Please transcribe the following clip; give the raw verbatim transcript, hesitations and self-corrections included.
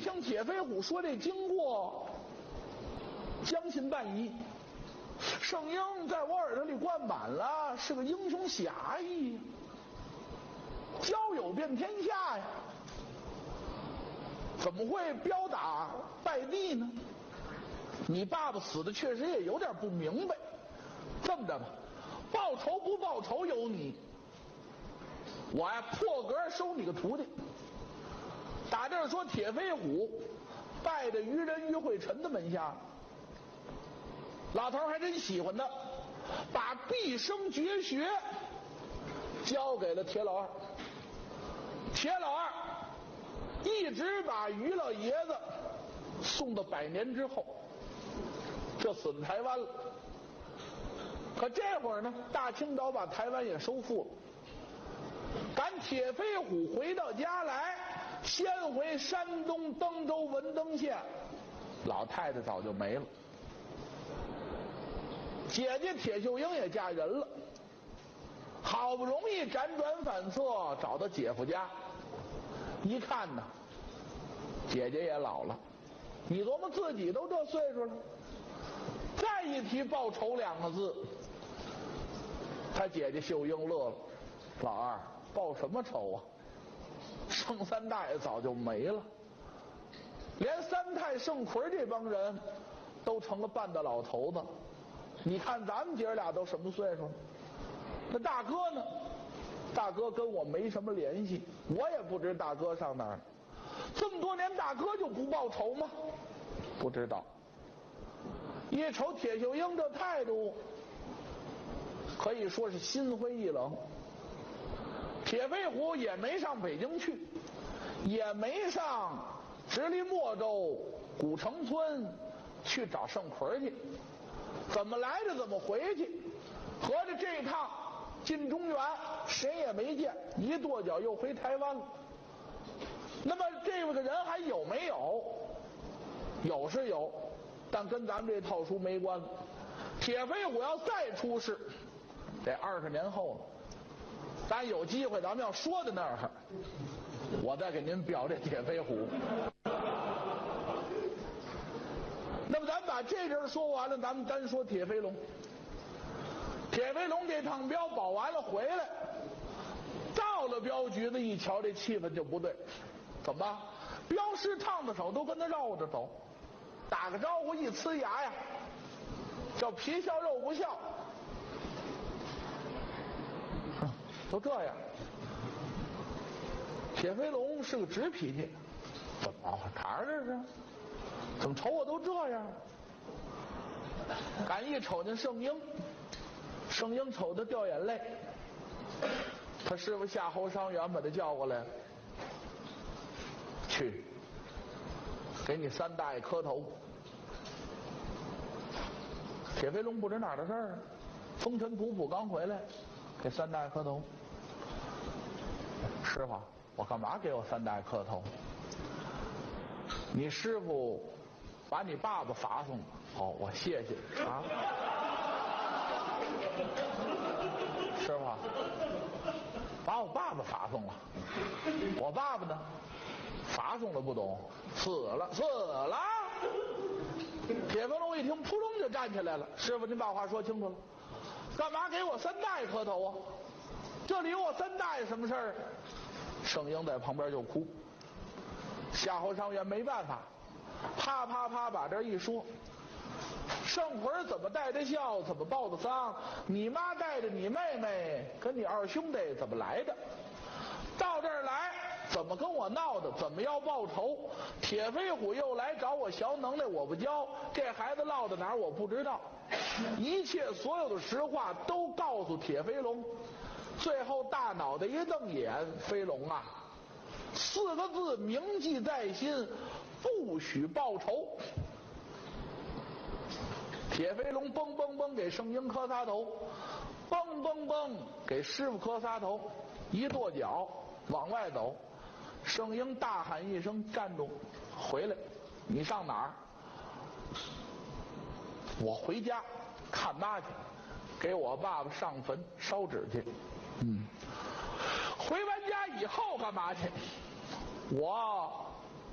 听铁飞虎说这经过，将信半疑。圣婴在我耳朵里灌满了，是个英雄侠义，交友遍天下呀，怎么会标打败地呢？你爸爸死的确实也有点不明白。这么着吧，报仇不报仇由你，我呀破格收你个徒弟。打这儿说铁飞虎拜的于仁于慧臣的门下，老头还真喜欢他，把毕生绝学交给了铁老二。铁老二一直把于老爷子送到百年之后，就死在台湾了。可这会儿呢，大清朝把台湾也收复了。赶铁飞虎回到家来，先回山东登州文登县，老太太早就没了。姐姐铁秀英也嫁人了，好不容易辗转反侧找到姐夫家，一看呢，姐姐也老了。你琢磨自己都这岁数了，再一提报仇两个字，他姐姐秀英乐了。老二，报什么仇啊？盛三大爷早就没了，连三太盛奎这帮人都成了半大老头子。你看咱们姐俩都什么岁数？那大哥呢？大哥跟我没什么联系，我也不知大哥上哪儿。这么多年大哥就不报仇吗？不知道。一瞅铁秀英这态度，可以说是心灰意冷。铁飞虎也没上北京去，也没上直隶莫州古城村去找盛奎去，怎么来着怎么回去，合着这一趟进中原谁也没见，一跺脚又回台湾了。那么这个人还有没有？有是有，但跟咱们这套书没关。铁飞虎要再出世，得二十年后了。咱有机会，咱们要说到那儿，我再给您表这铁飞虎。那么咱把这阵说完了，咱们单说铁飞龙。铁飞龙这趟镖保完了回来，到了镖局子一瞧，这气氛就不对。怎么？镖师烫的手都跟他绕着走，打个招呼一呲牙呀，叫皮笑肉不笑。都这样，铁飞龙是个直脾气，怎么茬这是？怎么瞅我都这样？赶一瞅见圣婴，圣婴瞅他掉眼泪，他师傅夏侯伤员把他叫过来，去，给你三大爷磕头。铁飞龙不知哪儿的事儿啊，风尘仆仆刚回来，给三大爷磕头。师傅，我干嘛给我三大爷磕头？你师傅把你爸爸罚送了。好，我谢谢啊。师傅，把我爸爸罚送了。我爸爸呢？罚送了不懂，死了，死了。铁飞龙一听，扑通就站起来了。师傅，您把话说清楚了，干嘛给我三大爷磕头啊？这里有我三大爷什么事儿？圣婴在旁边就哭。夏侯伤员没办法，啪啪啪把这一说。盛奎怎么带着孝，怎么报的丧？你妈带着你妹妹跟你二兄弟怎么来的？到这儿来怎么跟我闹的？怎么要报仇？铁飞虎又来找我学能耐，我不教。这孩子落到哪儿我不知道。一切所有的实话都告诉铁飞龙。最后大脑袋一瞪眼，飞龙啊，四个字铭记在心，不许报仇。铁飞龙嘣嘣嘣给圣婴磕仨头，嘣嘣嘣给师傅磕仨头，一跺脚往外走。圣婴大喊一声：“站住！回来！你上哪儿？”我回家看妈去，给我爸爸上坟烧纸去。嗯，回完家以后干嘛去？我